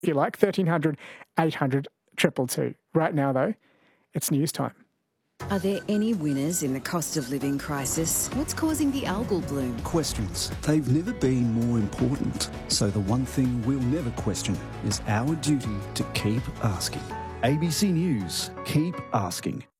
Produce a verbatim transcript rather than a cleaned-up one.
if you like, thirteen hundred, eight hundred, two two two. Right now, though, it's news time. Are there any winners in the cost of living crisis? What's causing the algal bloom? Questions. They've never been more important. So the one thing we'll never question is our duty to keep asking. A B C News. Keep asking.